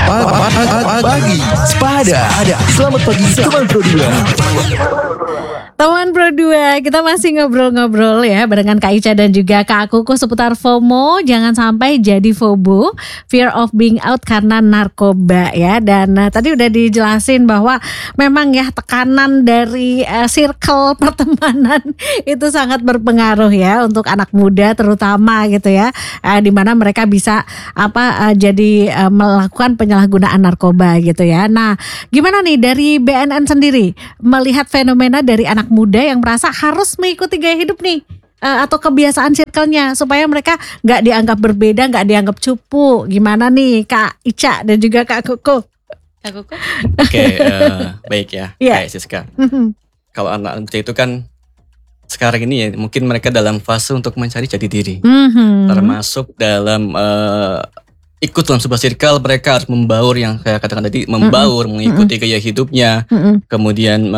Pagi Sepada. Selamat pagi teman Pro 2. Teman Pro 2, kita masih ngobrol-ngobrol ya barengan Kak Ica dan juga Kak Kuku seputar FOMO. Jangan sampai jadi FOBO, fear of being out karena narkoba ya. Dan tadi udah dijelasin bahwa memang ya tekanan dari circle pertemanan itu sangat berpengaruh ya untuk anak muda terutama gitu ya. Dimana mereka bisa jadi melakukan penyalahgunaan narkoba gitu ya. Nah, gimana nih dari BNN sendiri melihat fenomena dari anak muda yang merasa harus mengikuti gaya hidup nih atau kebiasaan circle-nya supaya mereka nggak dianggap berbeda, nggak dianggap cupu. Gimana nih Kak Ica dan juga Kak Kuku? Kak Kuku? Oke, baik ya, Kak Siska. Kalau anak muda itu kan sekarang ini ya mungkin mereka dalam fase untuk mencari jati diri, termasuk dalam ikut dalam sebuah circle. Mereka harus membaur, yang saya katakan tadi, membaur, mengikuti gaya hidupnya, kemudian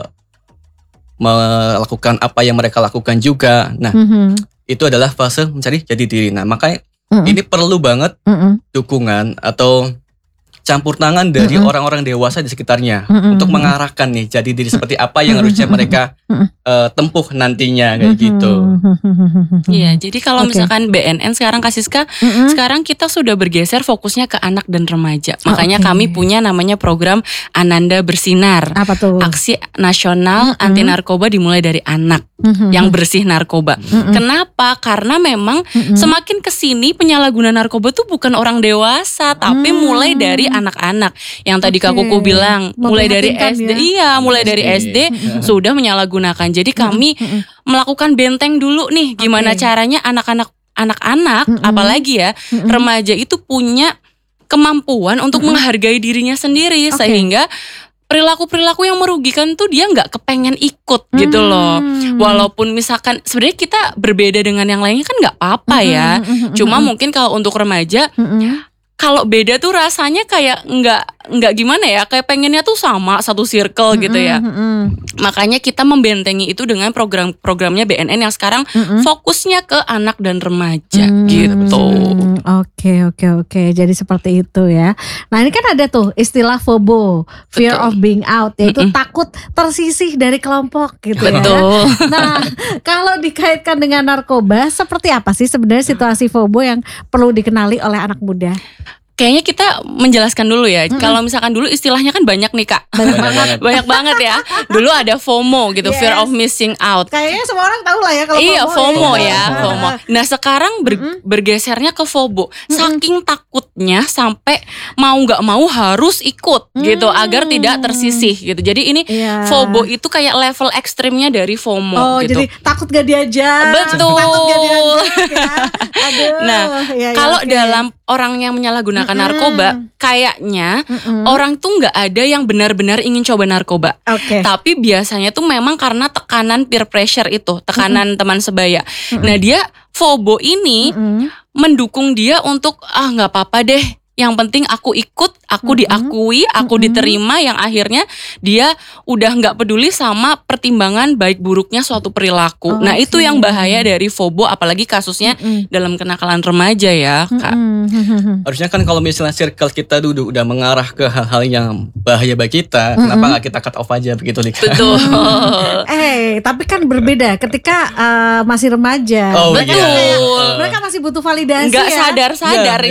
melakukan apa yang mereka lakukan juga. Nah, itu adalah fase mencari jati diri. Nah, makanya ini perlu banget dukungan atau campur tangan dari orang-orang dewasa di sekitarnya untuk mengarahkan nih jati diri seperti apa yang harusnya mereka tempuh nantinya kayak gitu. Iya, jadi kalau misalkan BNN sekarang Kak Siska, sekarang kita sudah bergeser fokusnya ke anak dan remaja. Makanya kami punya namanya program Ananda Bersinar. Apa tuh? Aksi nasional anti narkoba dimulai dari anak yang bersih narkoba. Kenapa? Karena memang semakin kesini penyalahguna narkoba tuh bukan orang dewasa, tapi mulai dari anak-anak. Yang tadi Kak Kuku bilang, mulai dari SD. Ya? Iya, mulai dari SD sudah menyalahgunakan. Jadi kami melakukan benteng dulu nih, gimana caranya anak-anak apalagi ya remaja itu punya kemampuan untuk menghargai dirinya sendiri, sehingga perilaku-perilaku yang merugikan tuh dia nggak kepengen ikut gitu loh. Walaupun misalkan sebenarnya kita berbeda dengan yang lainnya kan nggak apa-apa ya. Cuma mungkin kalau untuk remaja kalau beda tuh rasanya kayak nggak gimana ya, kayak pengennya tuh sama satu circle gitu ya. Makanya kita membentengi itu dengan program-programnya BNN yang sekarang fokusnya ke anak dan remaja gitu. Oke. Jadi seperti itu ya. Nah, ini kan ada tuh istilah FOBO, fear of being out, yaitu takut tersisih dari kelompok gitu ya. Nah, kalau dikaitkan dengan narkoba, seperti apa sih sebenarnya situasi FOBO yang perlu dikenali oleh anak muda? Kayaknya kita menjelaskan dulu ya. Kalau misalkan dulu istilahnya kan banyak nih Kak. Banyak banget ya. Dulu ada FOMO gitu, fear of missing out. Kayaknya semua orang tahu lah ya kalau FOMO ya. FOMO. Nah, sekarang bergesernya ke FOBO. Saking takutnya sampai mau nggak mau harus ikut gitu agar tidak tersisih gitu. Jadi ini FOBO itu kayak level ekstrimnya dari FOMO gitu. Jadi takut gak diajak. Betul. Takut gak diajak ya. Aduh. Nah, kalau dalam orang yang menyalahgunakan narkoba, kayaknya orang tuh nggak ada yang benar-benar ingin coba narkoba. Tapi biasanya tuh memang karena tekanan peer pressure itu, tekanan teman sebaya. Nah, dia FOBO ini mendukung dia untuk nggak apa-apa deh. Yang penting aku ikut, aku diakui, aku diterima, yang akhirnya dia udah nggak peduli sama pertimbangan baik buruknya suatu perilaku. Nah, itu yang bahaya dari FOBO, apalagi kasusnya dalam kenakalan remaja ya, Kak. Harusnya kan kalau misalnya circle kita dulu udah mengarah ke hal-hal yang bahaya bagi kita, kenapa nggak kita cut off aja begitu nih? Betul. Tapi kan berbeda ketika masih remaja. Mereka masih butuh validasi. Nggak sadar-sadar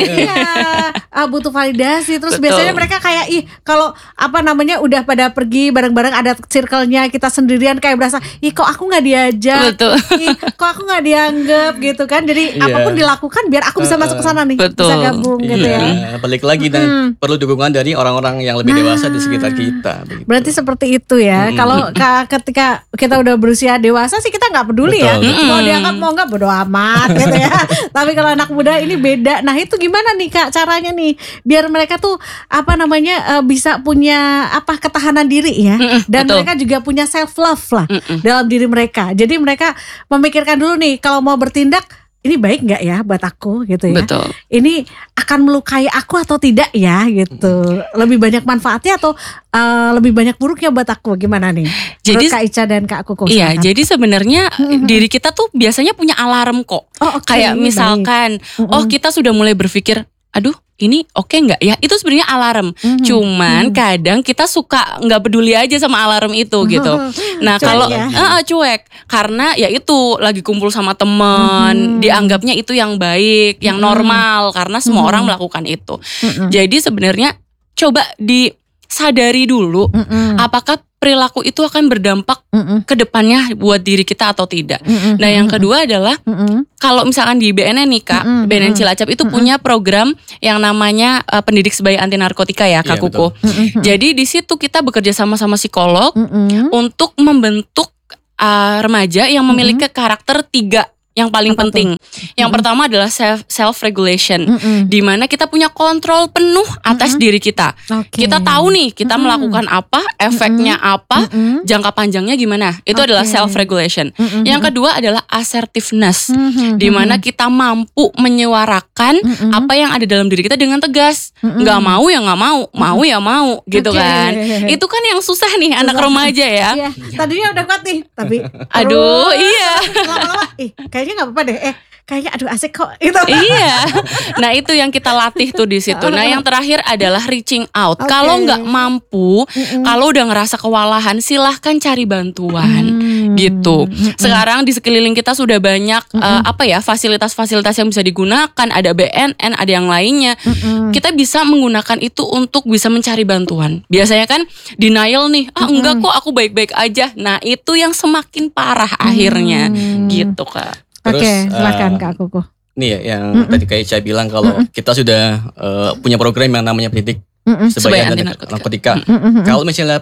butuh validasi. Terus biasanya mereka kayak kalau udah pada pergi bareng-bareng, ada circle-nya, kita sendirian kayak berasa kok aku nggak diajak, kok aku nggak dianggap gitu kan. Jadi apapun dilakukan biar aku bisa masuk ke sana nih, bisa gabung gitu ya. Balik lagi dan perlu dukungan dari orang-orang yang lebih dewasa di sekitar kita begitu. Berarti seperti itu ya. Kalau ketika kita udah berusia dewasa sih kita nggak peduli ya. Mau dianggap mau nggak bodo amat gitu ya. Tapi kalau anak muda ini beda. Nah, itu gimana nih Kak caranya nih biar mereka tuh bisa punya ketahanan diri ya, dan mereka juga punya self love lah dalam diri mereka. Jadi mereka memikirkan dulu nih kalau mau bertindak, ini baik nggak ya buat aku gitu ya. Ini akan melukai aku atau tidak ya gitu. Lebih banyak manfaatnya atau lebih banyak buruknya buat aku, gimana nih? Jadi Kak Ica dan Kak Kuku. Iya, jadi sebenarnya diri kita tuh biasanya punya alarm kok. Kayak misalkan kita sudah mulai berpikir, aduh ini oke nggak ya? Itu sebenarnya alarm. Cuman kadang kita suka nggak peduli aja sama alarm itu gitu. Nah kalau cuek, karena ya itu lagi kumpul sama temen, dianggapnya itu yang baik, yang normal, karena semua orang melakukan itu. Jadi sebenarnya coba disadari dulu, apakah perilaku itu akan berdampak ke depannya buat diri kita atau tidak. Nah yang kedua adalah kalau misalkan di BNN nih Kak, BNN Cilacap itu punya program yang namanya pendidik sebagai anti narkotika ya Kak Kuku. Jadi di situ kita bekerja sama psikolog untuk membentuk remaja yang memiliki karakter 3 yang paling penting. Yang pertama adalah self regulation, di mana kita punya kontrol penuh atas diri kita. Kita tahu nih kita melakukan apa, efeknya apa, jangka panjangnya gimana. Itu adalah self regulation. Yang kedua adalah assertiveness, di mana kita mampu menyuarakan apa yang ada dalam diri kita dengan tegas. Nggak mau ya nggak mau, mau ya mau, gitu kan. Itu kan yang susah nih anak remaja ya. Tadinya udah kuat nih, tapi aduh iya. Lama-lama kayaknya nggak apa-apa deh. Kayaknya aduh asik kok gitu. Iya. Nah itu yang kita latih tuh di situ. Nah yang terakhir adalah reaching out. Kalau nggak mampu, kalau udah ngerasa kewalahan, silahkan cari bantuan gitu. Sekarang di sekeliling kita sudah banyak fasilitas-fasilitas yang bisa digunakan. Ada BNN, ada yang lainnya. Kita bisa menggunakan itu untuk bisa mencari bantuan. Biasanya kan denial nih, enggak kok aku baik-baik aja. Nah itu yang semakin parah akhirnya gitu Kak. Oke, silakan Kak Kuku. Nih ya, yang tadi Kak Ica bilang kalau kita sudah punya program yang namanya pendidik sebagai anti narkotika. Kalau misalnya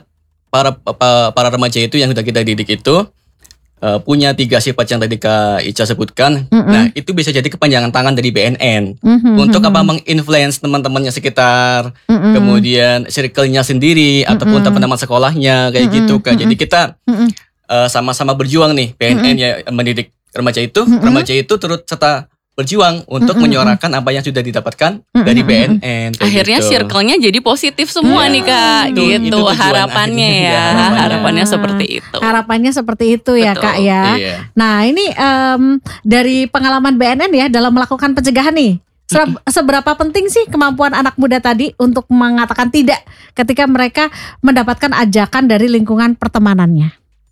para remaja itu yang sudah kita didik itu punya 3 sifat yang tadi Kak Ica sebutkan, nah itu bisa jadi kepanjangan tangan dari BNN untuk menginfluence teman-temannya sekitar, kemudian circle-nya sendiri ataupun teman-teman sekolahnya kayak gitu Kak. Jadi kita sama-sama berjuang nih, BNN ya mendidik remaja itu turut serta berjuang untuk menyuarakan apa yang sudah didapatkan dari BNN. Akhirnya gitu. Circle-nya jadi positif semua nih Kak, gitu harapannya ya. Harapannya seperti itu. Harapannya seperti itu ya Kak ya. Iya. Nah ini dari pengalaman BNN ya dalam melakukan pencegahan nih. Seberapa penting sih kemampuan anak muda tadi untuk mengatakan tidak ketika mereka mendapatkan ajakan dari lingkungan pertemanannya?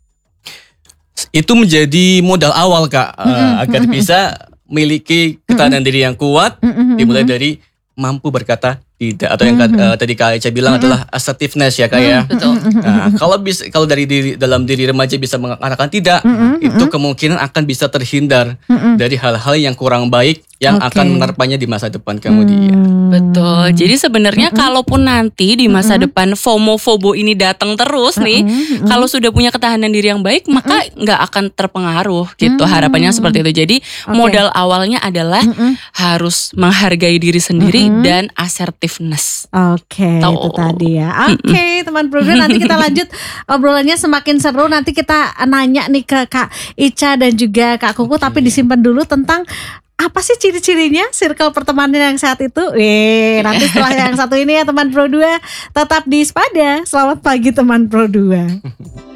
Itu menjadi modal awal Kak, agar bisa memiliki ketahanan diri yang kuat, dimulai dari mampu berkata tidak, atau yang tadi Kak Ica bilang adalah assertiveness ya Kak ya. Betul. Nah, kalau dari dalam diri remaja bisa mengatakan tidak, itu kemungkinan akan bisa terhindar dari hal-hal yang kurang baik yang akan menerpanya di masa depan kemudian. Betul. Jadi sebenarnya kalaupun nanti di masa depan FOMO ini datang terus nih, kalau sudah punya ketahanan diri yang baik, maka nggak akan terpengaruh gitu. Harapannya seperti itu. Jadi modal awalnya adalah harus menghargai diri sendiri dan assertiveness. Oke, itu tadi ya. Oke, teman program, nanti kita lanjut obrolannya semakin seru. Nanti kita nanya nih ke Kak Ica dan juga Kak Kuku, tapi disimpan dulu tentang apa sih ciri-cirinya circle pertemanan yang sehat itu? Nanti setelah yang satu ini ya teman Pro 2, tetap di Spada. Selamat pagi teman Pro 2.